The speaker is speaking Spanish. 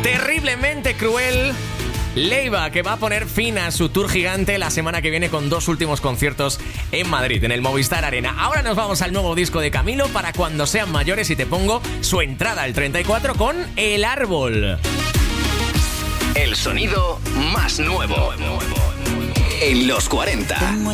Terriblemente cruel. Leiva, que va a poner fin a su tour gigante la semana que viene con 2 últimos conciertos en Madrid, en el Movistar Arena. Ahora nos vamos al nuevo disco de Camilo para cuando sean mayores y te pongo su entrada al 34 con El Árbol. El sonido más nuevo en los 40.